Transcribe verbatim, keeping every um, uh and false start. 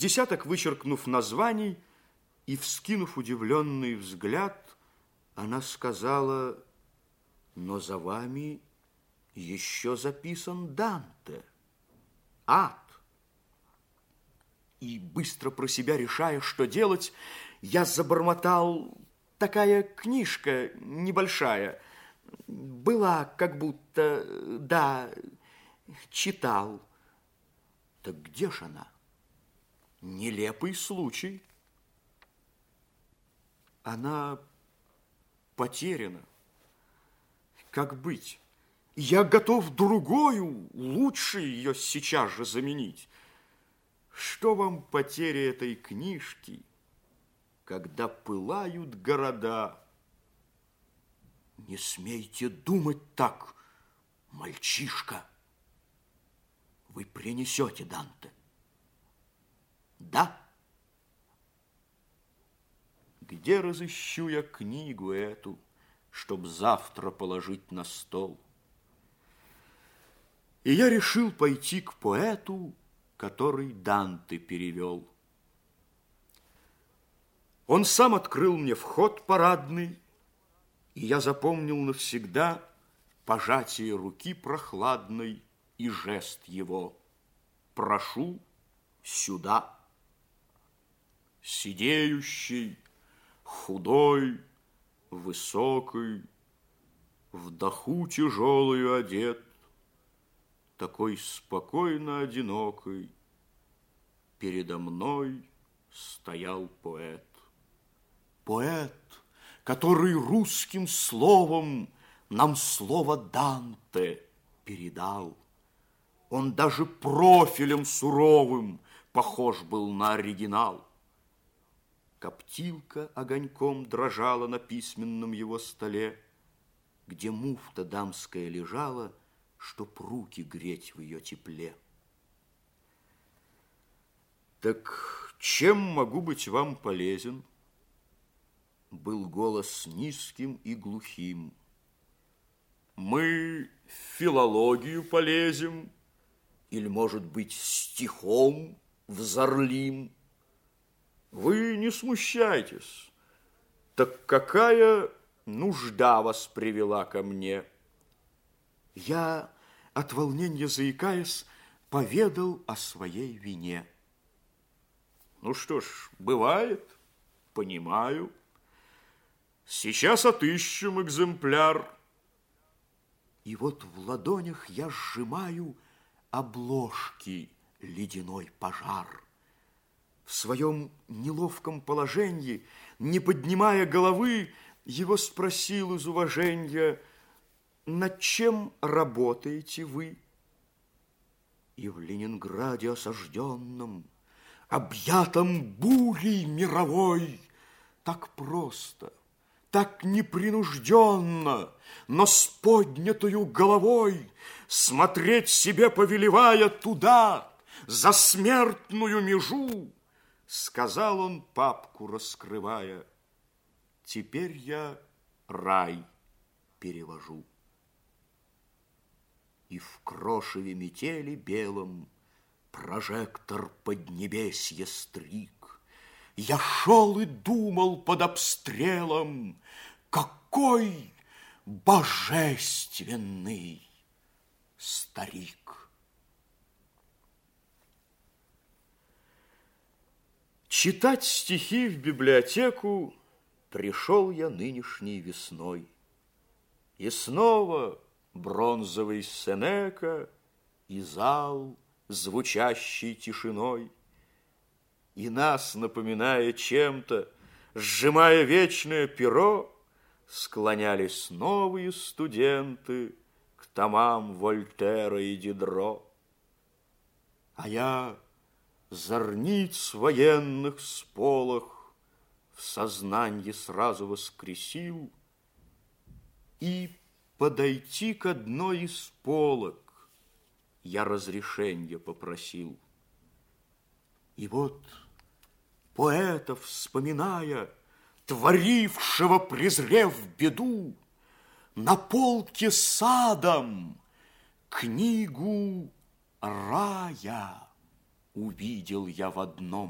десяток вычеркнув названий и вскинув удивленный взгляд, она сказала: но за вами еще записан Данте, ад. И быстро про себя решая, что делать, я забормотал: такая книжка небольшая, была как будто, да, читал. Так где ж она? Нелепый случай. Она потеряна. Как быть? Я готов другую, лучше ее сейчас же заменить. Что вам потеря этой книжки, когда пылают города? Не смейте думать так, мальчишка. Вы принесете Данте. Да? Где разыщу я книгу эту, чтоб завтра положить на стол? И я решил пойти к поэту, который Данте перевел. Он сам открыл мне вход парадный, и я запомнил навсегда пожатие руки прохладной и жест его: прошу сюда. Сидеющий, худой, высокий, в доху тяжелую одет, такой спокойно одинокий, передо мной стоял поэт. Поэт, который русским словом нам слово Данте передал. Он даже профилем суровым похож был на оригинал. Коптилка огоньком дрожала на письменном его столе, где муфта дамская лежала, чтоб руки греть в ее тепле. Так чем могу быть вам полезен? Был голос низким и глухим. Мы в филологию полезем, или, может быть, стихом взорлим? Вы не смущайтесь. Так какая нужда вас привела ко мне? Я, от волнения заикаясь, поведал о своей вине. Ну что ж, бывает, понимаю. Сейчас отыщем экземпляр. И вот в ладонях я сжимаю обложки «Ледяной пожар». В своем неловком положении, не поднимая головы, его спросил из уважения: над чем работаете вы? И в Ленинграде осажденном, объятом бурей мировой, так просто, так непринужденно, но с поднятою головой, смотреть себе повелевая туда, за смертную межу, сказал он, папку раскрывая: теперь я рай перевожу. И в крошеве метели белом прожектор поднебесье стриг. Я шел и думал под обстрелом: какой божественный старик! Читать стихи в библиотеку пришел я нынешней весной. И снова бронзовый Сенека и зал, звучащий тишиной. И нас, напоминая чем-то, сжимая вечное перо, склонялись новые студенты к томам Вольтера и Дидро. А я зорниц военных сполох в сознанье сразу воскресил и подойти к одной из полок я разрешенья попросил. И вот поэта вспоминая, творившего, презрев беду, на полке садом книгу рая увидел я в одном